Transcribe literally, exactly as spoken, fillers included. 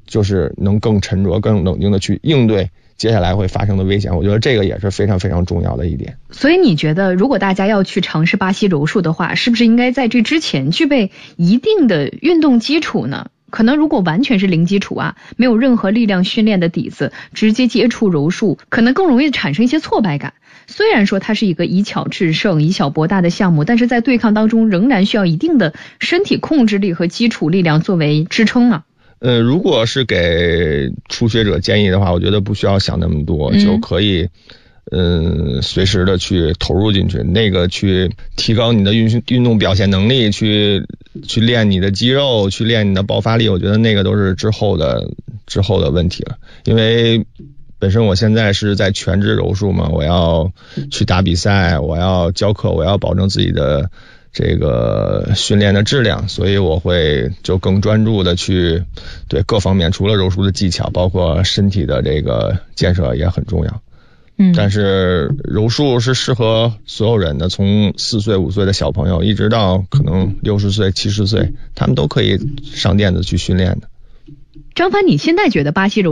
就是能更沉着更冷静的去应对接下来会发生的危险，我觉得这个也是非常非常重要的一点。 所以你觉得如果大家要去尝试巴西柔术的话，是不是应该在这之前具备一定的运动基础呢？可能如果完全是零基础啊，没有任何力量训练的底子，直接接触柔术，可能更容易产生一些挫败感。虽然说它是一个以巧制胜、以小博大的项目，但是在对抗当中仍然需要一定的身体控制力和基础力量作为支撑啊。 呃，如果是给初学者建议的话，我觉得不需要想那么多，嗯、就可以嗯，随时的去投入进去，那个去提高你的运运动表现能力，去去练你的肌肉，去练你的爆发力，我觉得那个都是之后的之后的问题了。因为本身我现在是在全职柔术嘛，我要去打比赛，我要教课，我要保证自己的这个训练的质量，所以我会就更专注的去对各方面，除了柔术的技巧，包括身体的这个建设也很重要。嗯，但是柔术是适合所有人的，从四岁五岁的小朋友一直到可能六十岁七十岁，他们都可以上垫子去训练的。 张帆，你现在觉得巴西柔